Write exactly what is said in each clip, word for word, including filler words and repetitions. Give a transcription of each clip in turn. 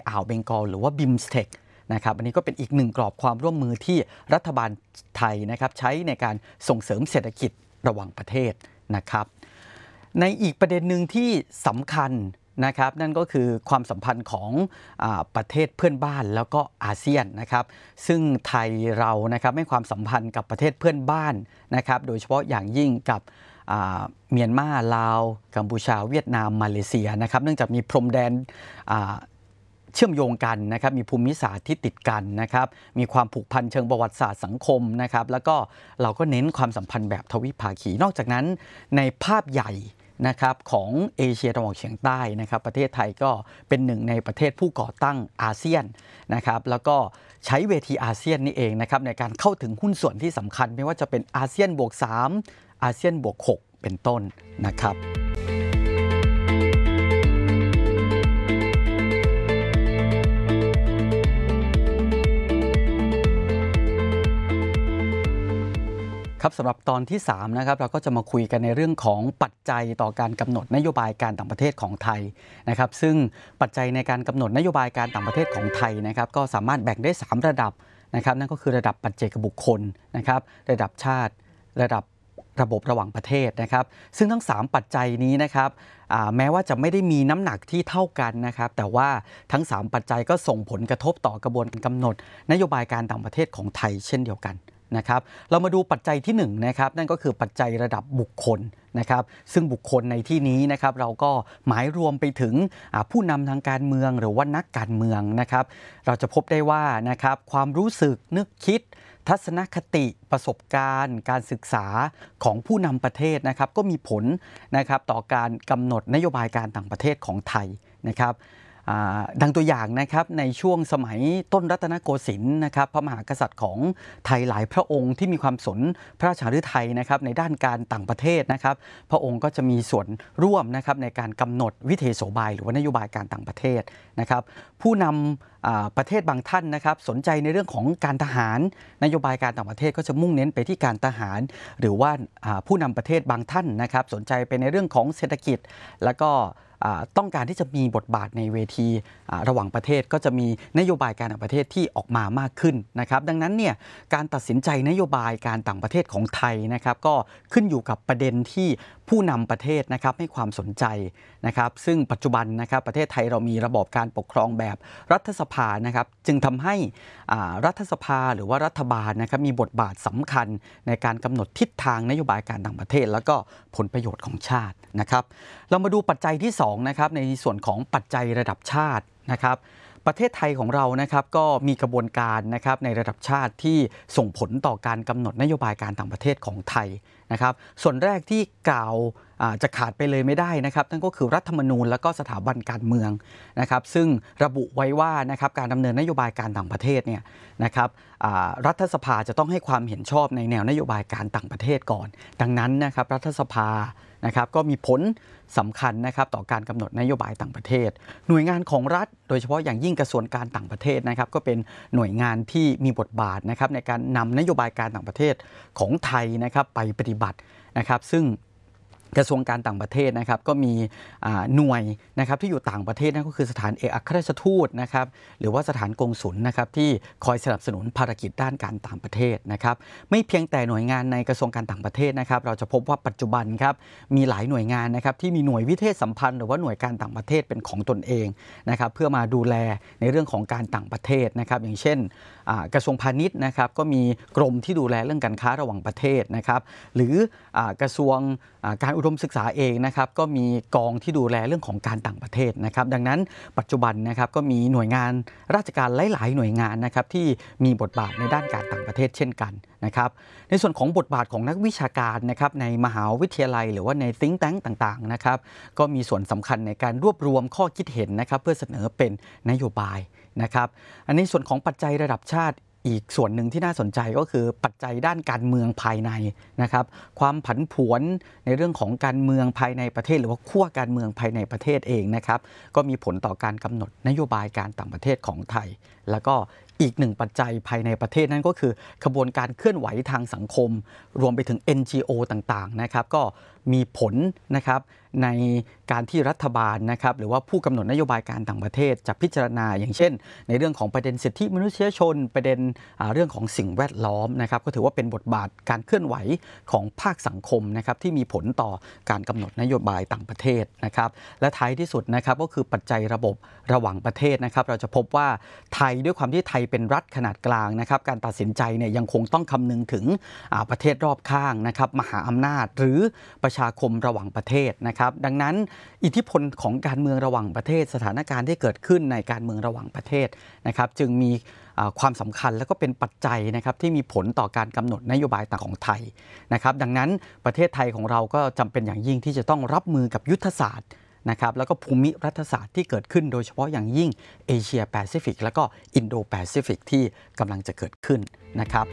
อ่าวเบงกอลหรือว่า บี ไอ เอ็ม เอส ที อี ซี นะครับอันนี้ก็เป็นอีกหนึ่งกรอบความร่วมมือที่รัฐบาลไทยนะครับใช้ในการส่งเสริมเศรษฐกิจระหว่างประเทศนะครับในอีกประเด็นหนึ่งที่สำคัญนะครับนั่นก็คือความสัมพันธ์ของอาประเทศเพื่อนบ้านแล้วก็อาเซียนนะครับซึ่งไทยเรานะครับให้ความสัมพันธ์กับประเทศเพื่อนบ้านนะครับโดยเฉพาะอย่างยิ่งกับเมียนมาลาวกัมพูชาเวียดนามมาเลเซียนะครับเนื่องจากมีพรมแดนเชื่อมโยงกันนะครับมีภูมิศาสตร์ที่ติดกันนะครับมีความผูกพันเชิงประวัติศาสตร์สังคมนะครับแล้วก็เราก็เน้นความสัมพันธ์แบบทวิภาคีนอกจากนั้นในภาพใหญ่นะครับของเอเชียตะวันออกเฉียงใต้นะครับประเทศไทยก็เป็นหนึ่งในประเทศผู้ก่อตั้งอาเซียนนะครับแล้วก็ใช้เวทีอาเซียนนี่เองนะครับในการเข้าถึงหุ้นส่วนที่สำคัญไม่ว่าจะเป็นอาเซียนบวกสามอาเซียนบวกหกเป็นต้นนะครับครับสำหรับตอนที่สามนะครับเราก็จะมาคุยกันในเรื่องของปัจจัยต่อการกำหนดนโยบายการต่างประเทศของไทยนะครับซึ่งปัจจัยในการกำหนดนโยบายการต่างประเทศของไทยนะครับก็สามารถแบ่งได้สามระดับนะครับนั่นก็คือระดับปัจเจกบุคคลนะครับระดับชาติระดับระบบระหว่างประเทศนะครับซึ่งทั้งสามปัจจัยนี้นะครับแม้ว่าจะไม่ได้มีน้ำหนักที่เท่ากันนะครับแต่ว่าทั้งสามปัจจัยก็ส่งผลกระทบต่อกระบวนการกำหนดนโยบายการต่างประเทศของไทยเช่นเดียวกันนะครับเรามาดูปัจจัยที่หนึ่งนะครับนั่นก็คือปัจจัยระดับบุคคลนะครับซึ่งบุคคลในที่นี้นะครับเราก็หมายรวมไปถึงผู้นำทางการเมืองหรือว่านักการเมืองนะครับเราจะพบได้ว่านะครับความรู้สึกนึกคิดทัศนคติประสบการณ์การศึกษาของผู้นำประเทศนะครับก็มีผลนะครับต่อการกำหนดนโยบายการต่างประเทศของไทยนะครับดังตัวอย่างนะครับในช่วงสมัยต้นรัตนโกสินทร์นะครับพระมหากษัตริย์ของไทยหลายพระองค์ที่มีความสนพระราชฤทัยนะครับในด้านการต่างประเทศนะครับพระองค์ก็จะมีส่วนร่วมนะครับในการกำหนดวิเทโสบายหรือว่านโยบายการต่างประเทศนะครับผู้นำประเทศบางท่านนะครับสนใจในเรื่องของการทหารนโยบายการต่างประเทศก็จะมุ่งเน้นไปที่การทหารหรือว่าผู้นำประเทศบางท่านนะครับสนใจไปในเรื่องของเศรษฐกิจแล้วก็ต้องการที่จะมีบทบาทในเวทีระหว่างประเทศก็จะมีนโยบายการต่างประเทศที่ออกมามากขึ้นนะครับดังนั้นเนี่ยการตัดสินใจนโยบายการต่างประเทศของไทยนะครับก็ขึ้นอยู่กับประเด็นที่ผู้นำประเทศนะครับให้ความสนใจนะครับซึ่งปัจจุบันนะครับประเทศไทยเรามีระบอบการปกครองแบบรัฐสภานะครับจึงทำให้รัฐสภาหรือว่ารัฐบาลนะครับมีบทบาทสำคัญในการกำหนดทิศทางนโยบายการต่างประเทศแล้วก็ผลประโยชน์ของชาตินะครับเรามาดูปัจจัยที่สองนะครับในส่วนของปัจจัยระดับชาตินะครับประเทศไทยของเรานะครับก็มีกระบวนการนะครับในระดับชาติที่ส่งผลต่อการกำหนดนโยบายการต่างประเทศของไทยนะครับส่วนแรกที่กล่าวจะขาดไปเลยไม่ได้นะครับนั่นก็คือรัฐธรรมนูญและก็สถาบันการเมืองนะครับซึ่งระบุไว้ว่านะครับการดำเนินนโยบายการต่างประเทศเนี่ยนะครับรัฐสภาจะต้องให้ความเห็นชอบในแนวนโยบายการต่างประเทศก่อนดังนั้นนะครับรัฐสภานะครับก็มีผลสำคัญนะครับต่อการกำหนดนโยบายต่างประเทศหน่วยงานของรัฐโดยเฉพาะอย่างยิ่งกระทรวงการต่างประเทศนะครับก็เป็นหน่วยงานที่มีบทบาทนะครับในการนำนโยบายการต่างประเทศของไทยนะครับไปปฏิบัตินะครับซึ่งกระทรวงการต่างประเทศนะครับก็มีหน่วยนะครับที่อยู่ต่างประเทศนั่นก็คือสถานเอกอัครราชทูตนะครับหรือว่าสถานกงสุลนะครับที่คอยสนับสนุนภารกิจด้านการต่างประเทศนะครับไม่เพียงแต่หน่วยงานในกระทรวงการต่างประเทศนะครับเราจะพบว่าปัจจุบันครับมีหลายหน่วยงานนะครับที่มีหน่วยวิเทศสัมพันธ์หรือว่าหน่วยการต่างประเทศเป็นของตนเองนะครับเพื่อมาดูแลในเรื่องของการต่างประเทศนะครับอย่างเช่นกระทรวงพาณิชย์นะครับก็มีกรมที่ดูแลเรื่องการค้าระหว่างประเทศนะครับหรือกระทรวงการอุดมศึกษาเองนะครับก็มีกองที่ดูแลเรื่องของการต่างประเทศนะครับดังนั้นปัจจุบันนะครับก็มีหน่วยงานราชการหลายๆหน่วยงานนะครับที่มีบทบาทในด้านการต่างประเทศเช่นกันนะครับในส่วนของบทบาทของนักวิชาการนะครับในมหาวิทยาลัยหรือว่าใน think tank ต่างๆนะครับก็มีส่วนสำคัญในการรวบรวมข้อคิดเห็นนะครับเพื่อเสนอเป็นนโยบายนะครับอันนี้ส่วนของปัจจัยระดับชาติอีกส่วนหนึ่งที่น่าสนใจก็คือปัจจัยด้านการเมืองภายในนะครับความผันผวนในเรื่องของการเมืองภายในประเทศหรือว่าขั้วการเมืองภายในประเทศเองนะครับก็มีผลต่อการกำหนดนโยบายการต่างประเทศของไทยแล้วก็อีกหนึ่งปัจจัยภายในประเทศนั่นก็คือขบวนการเคลื่อนไหวทางสังคมรวมไปถึง เอ็น จี โอ ต่างๆนะครับก็มีผลนะครับในการที่รัฐบาลนะครับหรือว่าผู้กำหนดนโยบายการต่างประเทศจะพิจารณาอย่างเช่นในเรื่องของประเด็นสิทธิมนุษยชนประเด็นเรื่องของสิ่งแวดล้อมนะครับก็ถือว่าเป็นบทบาทการเคลื่อนไหวของภาคสังคมนะครับที่มีผลต่อการกำหนดนโยบายต่างประเทศนะครับและท้ายที่สุดนะครับก็คือปัจจัยระบบระหว่างประเทศนะครับเราจะพบว่าไทยด้วยความที่ไทยเป็นรัฐขนาดกลางนะครับการตัดสินใจเนี่ยยังคงต้องคำนึงถึงประเทศรอบข้างนะครับมหาอำนาจหรือประชาคมระหว่างประเทศนะครับดังนั้นอิทธิพลของการเมืองระหว่างประเทศสถานการณ์ที่เกิดขึ้นในการเมืองระหว่างประเทศนะครับจึงมีความสำคัญและก็เป็นปัจจัยนะครับที่มีผลต่อการกำหนดนโยบายต่างของไทยนะครับดังนั้นประเทศไทยของเราก็จำเป็นอย่างยิ่งที่จะต้องรับมือกับยุทธศาสตร์นะครับแล้วก็ภูมิรัฐศาสตร์ที่เกิดขึ้นโดยเฉพาะอย่างยิ่งเอเชียแปซิฟิกแล้วก็อินโดแปซิฟิกที่กำลังจะเกิดขึ้นนะครับ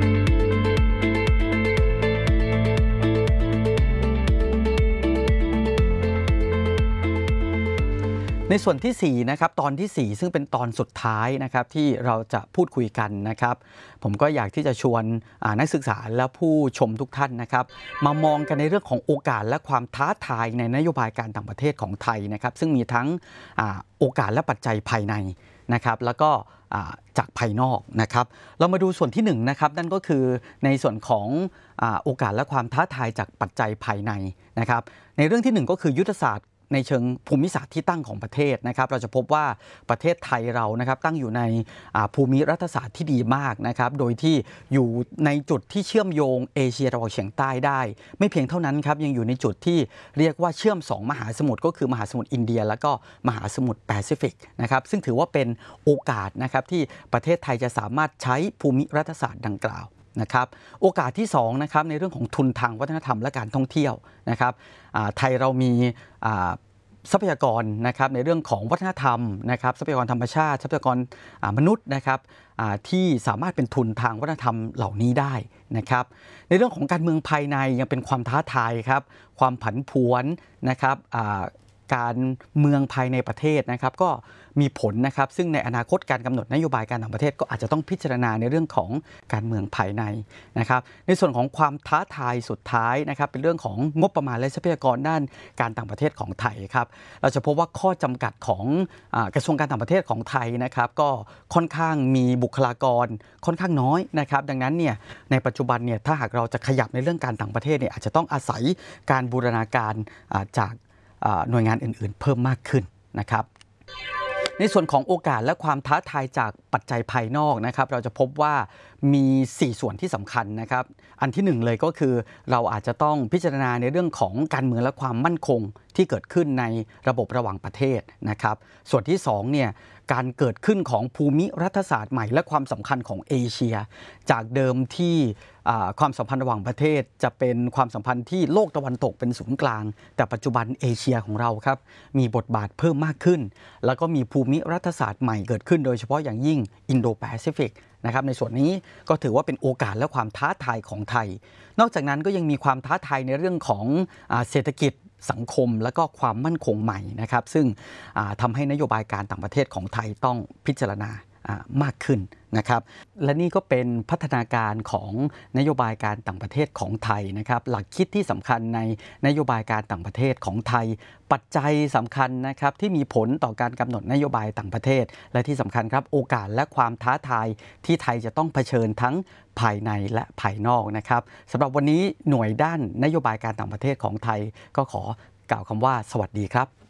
ในส่วนที่สี่นะครับตอนที่สี่ซึ่งเป็นตอนสุดท้ายนะครับที่เราจะพูดคุยกันนะครับผมก็อยากที่จะชวนนักศึกษาและผู้ชมทุกท่านนะครับมามองกันในเรื่องของโอกาสและความท้าทายในนโยบายการต่างประเทศของไทยนะครับซึ่งมีทั้งโอกาสและปัจจัยภายในนะครับแล้วก็จากภายนอกนะครับเรามาดูส่วนที่หนึ่งนะครับนั่นก็คือในส่วนของโอกาสและความท้าทายจากปัจจัยภายในนะครับในเรื่องที่หนึ่งก็คือยุทธศาสตร์ในเชิงภูมิศาสตร์ที่ตั้งของประเทศนะครับเราจะพบว่าประเทศไทยเรานะครับตั้งอยู่ในภูมิรัฐศาสตร์ที่ดีมากนะครับโดยที่อยู่ในจุดที่เชื่อมโยงเอเชียตะวันออกเฉียงใต้ได้ไม่เพียงเท่านั้นครับยังอยู่ในจุดที่เรียกว่าเชื่อมสองมหาสมุทรก็คือมหาสมุทรอินเดียแล้วก็มหาสมุทรแปซิฟิกนะครับซึ่งถือว่าเป็นโอกาสนะครับที่ประเทศไทยจะสามารถใช้ภูมิรัฐศาสตร์ดังกล่าวนะครับโอกาสที่สองนะครับในเรื่องของทุนทางวัฒนธรรมและการท่องเที่ยวนะครับไทยเรามีทรัพยากรนะครับในเรื่องของวัฒนธรรมนะครับทรัพยากรธรรมชาติทรัพยากรมนุษย์นะครับที่สามารถเป็นทุนทางวัฒนธรรมเหล่านี้ได้นะครับในเรื่องของการเมืองภายในยังเป็นความท้าทายครับความผันผวนนะครับการเมืองภายในประเทศนะครับก็มีผลนะครับซึ่งในอนาคตการกำหนดนโยบายการต่างประเทศก็อาจจะต้องพิจารณาในเรื่องของการเมืองภายในนะครับในส่วนของความท้าทายสุดท้ายนะครับเป็นเรื่องของงบประมาณและทรัพยากรด้านการต่างประเทศของไทยครับเราจะพบว่าข้อจำกัดของกระทรวงการต่างประเทศของไทยนะครับก็ค่อนข้างมีบุคลากรค่อนข้างน้อยนะครับดังนั้นเนี่ยในปัจจุบันเนี่ยถ้าหากเราจะขยับในเรื่องการต่างประเทศเนี่ยอาจจะต้องอาศัยการบูรณาการจากหน่วยงานอื่นๆเพิ่มมากขึ้นนะครับในส่วนของโอกาสและความท้าทายจากปัจจัยภายนอกนะครับเราจะพบว่ามีสี่ส่วนที่สำคัญนะครับอันที่หนึ่งเลยก็คือเราอาจจะต้องพิจารณาในเรื่องของการเมืองและความมั่นคงที่เกิดขึ้นในระบบระหว่างประเทศนะครับส่วนที่สองเนี่ยการเกิดขึ้นของภูมิรัฐศาสตร์ใหม่และความสำคัญของเอเชียจากเดิมที่ความสัมพันธ์ระหว่างประเทศจะเป็นความสัมพันธ์ที่โลกตะวันตกเป็นศูนย์กลางแต่ปัจจุบันเอเชียของเราครับมีบทบาทเพิ่มมากขึ้นแล้วก็มีภูมิรัฐศาสตร์ใหม่เกิดขึ้นโดยเฉพาะอย่างยิ่งอินโดแปซิฟิกนะครับในส่วนนี้ก็ถือว่าเป็นโอกาสและความท้าทายของไทยนอกจากนั้นก็ยังมีความท้าทายในเรื่องของเศรษฐกิจสังคมและก็ความมั่นคงใหม่นะครับซึ่งทำให้นโยบายการต่างประเทศของไทยต้องพิจารณามากขึ้นนะครับและนี่ก็เป็นพัฒนาการของนโยบายการต่างประเทศของไทยนะครับหลักคิดที่สำคัญในนโยบายการต่างประเทศของไทยปัจจัยสำคัญนะครับที่มีผลต่อการกำหนดนโยบายต่างประเทศและที่สำคัญครับโอกาสและความท้าทายที่ไทยจะต้องเผชิญทั้งภายในและภายนอกนะครับสำหรับวันนี้หน่วยด้านนโยบายการต่างประเทศของไทยก็ขอกล่าวคำว่าสวัสดีครับ